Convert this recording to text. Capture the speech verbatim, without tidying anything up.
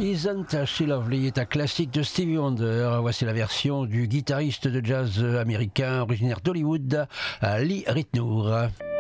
Isn't She Lovely est un classique de Stevie Wonder. Voici la version du guitariste de jazz américain originaire d'Hollywood, Lee Ritenour.